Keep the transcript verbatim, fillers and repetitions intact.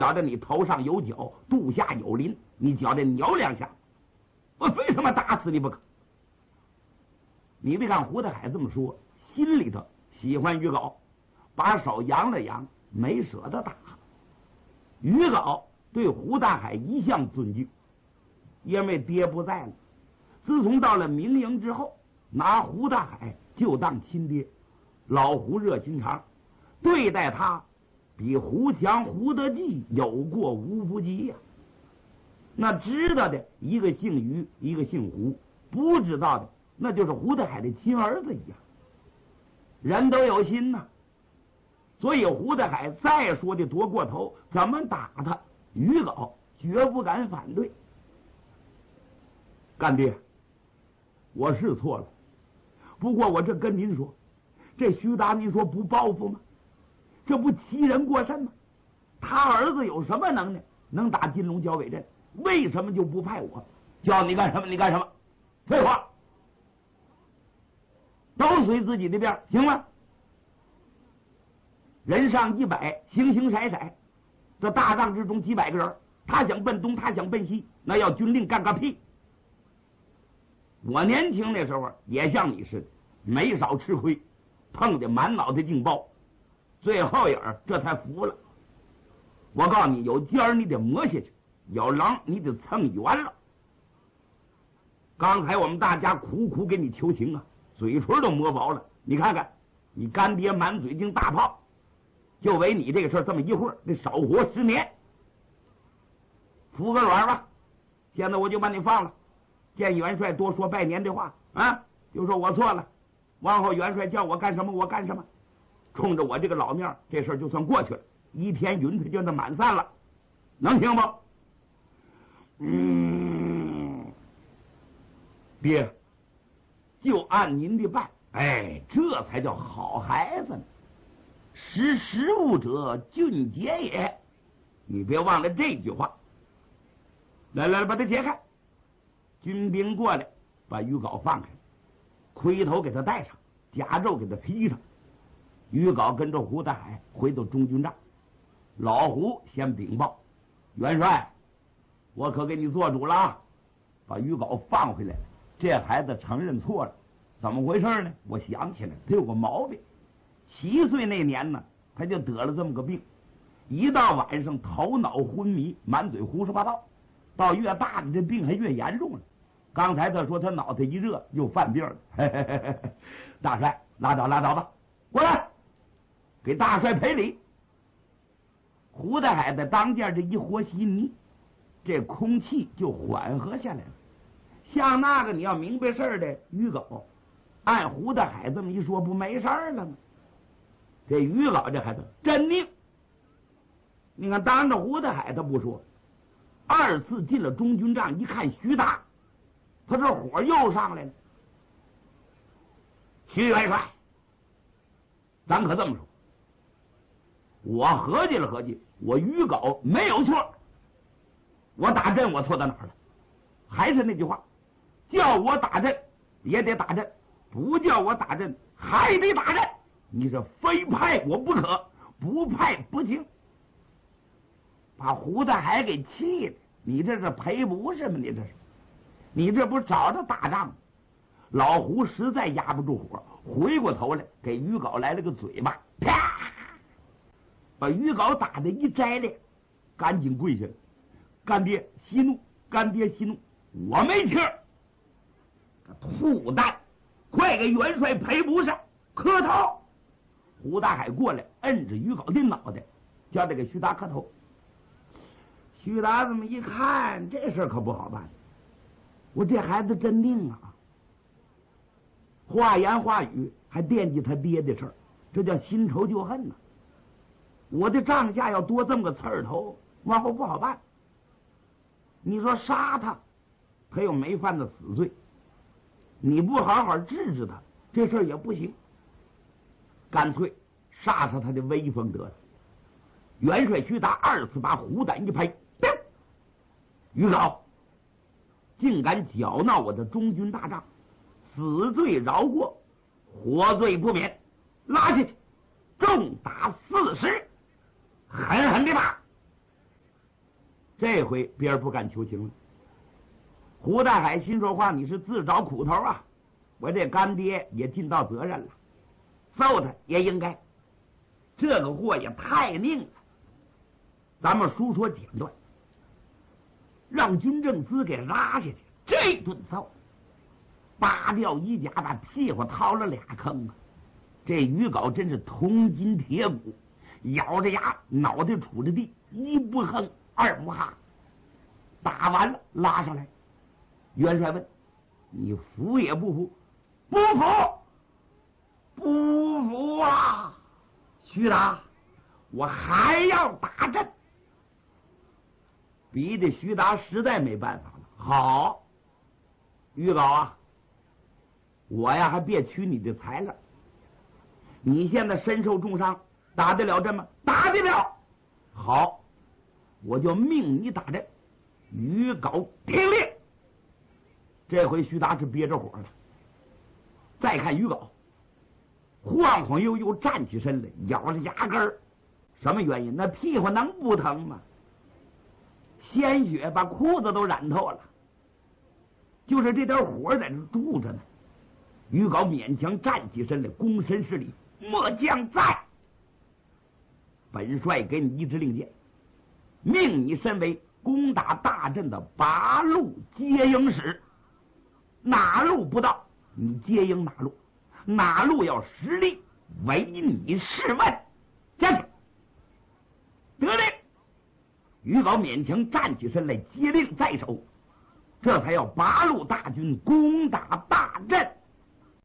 觉得你头上有角，肚下有鳞，你觉得扭两下，我非他妈打死你不可。你别看胡大海这么说，心里头喜欢于镐，把手扬了扬，没舍得打。于镐对胡大海一向尊敬，因为爹不在了，自从到了明营之后，拿胡大海就当亲爹。老胡热心肠，对待他比胡强、胡德记有过无不及呀、啊。那知道的一个姓于，一个姓胡，不知道的那就是胡大海的亲儿子一样。人都有心呐、啊，所以胡大海再说的多过头，怎么打他，于镐绝不敢反对。干爹，我是错了，不过我这跟您说，这徐达您说不报复吗？这不欺人过甚吗？他儿子有什么能耐，能打金龙交尾阵？为什么就不派我？叫你干什么你干什么？废话，都随自己的便，行吗？人上一百，形形色色，这大帐之中几百个人，他想奔东，他想奔西，那要军令干个屁！我年轻那时候也像你似的，没少吃亏，碰见满脑袋劲包，最后眼儿这才服了。我告诉你，有尖儿你得磨下去，有棱你得蹭圆了。刚才我们大家苦苦给你求情啊，嘴唇都磨薄了。你看看，你干爹满嘴经大炮，就为你这个事儿这么一会儿，得少活十年。服个软吧，现在我就把你放了。见元帅多说拜年的话啊，就说我错了，往后元帅叫我干什么我干什么。冲着我这个老面，这事儿就算过去了，一天云彩就能满散了，能听不？嗯，爹，就按您的办。哎，这才叫好孩子呢。识时务者俊杰也，你别忘了这句话。来来来，把它解开。军兵过来，把于镐放开，盔头给他戴上，甲胄给他披上。于镐跟着胡大海回到中军帐，老胡先禀报元帅，我可给你做主了，把于镐放回来了。这孩子承认错了，怎么回事呢？我想起来，他有个毛病。七岁那年呢，他就得了这么个病，一到晚上头脑昏迷，满嘴胡说八道。到越大的这病还越严重了。刚才他说他脑袋一热又犯病了。嘿嘿嘿嘿，大帅拉倒拉倒吧，过来给大帅赔礼。胡大海在当间这一和稀泥，这空气就缓和下来了。像那个你要明白事儿的于镐，按胡大海这么一说，不没事儿了吗？这于镐这孩子真拧。你看当着胡大海他不说，二次进了中军帐一看徐达，他这火又上来了。徐元帅，咱可这么说，我合计了合计，我于镐没有错，我打阵我错到哪儿了？还是那句话，叫我打阵也得打阵，不叫我打阵还得打阵。你是非派我不可，不派不行。把胡大海给气的，你这是赔不是吗？你这是，你这不是找着打仗吗？老胡实在压不住火，回过头来给于镐来了个嘴巴，啪，把于镐打的一摘裂，赶紧跪下了。干爹息怒，干爹息怒，我没气儿。兔蛋，快给元帅赔不是，磕头。胡大海过来摁着于镐的脑袋，叫他给徐达磕头。徐达这么一看，这事可不好办，我这孩子真拧啊！话言话语还惦记他爹的事儿，这叫新仇旧恨呢、啊。我的帐下要多这么个刺儿头，往后不好办。你说杀他，他又没犯的死罪，你不好好治治他，这事儿也不行。干脆杀杀他的威风得了。元帅徐达二次把虎胆一拍，于镐竟敢搅闹我的中军大帐，死罪饶过，活罪不免，拉下去重打四十，狠狠的打。 这回别人不敢求情了。胡大海心说话，你是自找苦头啊！我这干爹也尽到责任了，揍他也应该。这个货也太拧了。咱们书说简短，让军政司给拉下去，这顿揍，扒掉衣甲，把屁股掏了俩坑啊！这于镐真是铜筋铁骨，咬着牙，脑袋杵着地，一不哼，二不哈。打完了，拉上来。元帅问：“你服也不服？”“不服，不服啊！徐达，我还要打阵。”逼得徐达实在没办法了。好，于镐啊，我呀还别取你的材料。你现在身受重伤，打得了阵吗？打得了。好，我就命你打阵。于镐听令。这回徐达是憋着火了。再看于镐，晃晃悠悠站起身来，咬着牙根儿。什么原因？那屁股能不疼吗？鲜血把裤子都染透了，就是这点火在这住着呢。于镐勉强站起身来，躬身施礼：“末将在。本帅给你一支令箭，命你身为攻打大阵的八路接应使。哪路不到，你接应哪路；哪路要实力，唯你是问。下去。”得令。于镐勉强站起身来，接令在手，这才要八路大军攻打大阵。